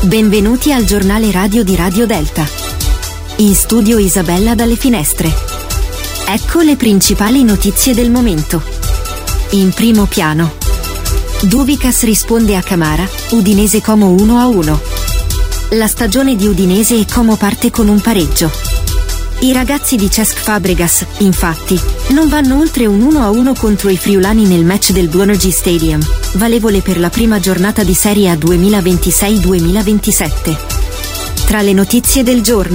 Benvenuti al giornale radio di Radio Delta. In studio Isabella dalle finestre. Ecco le principali notizie del momento. In primo piano. Dubicas risponde a Camara, Udinese Como 1-1. La stagione di Udinese e Como parte con un pareggio. I ragazzi di Cesc Fabregas, infatti, non vanno oltre un 1-1 contro i friulani nel match del Bluenergy Stadium, valevole per la prima giornata di Serie A 2026-2027. Tra le notizie del giorno: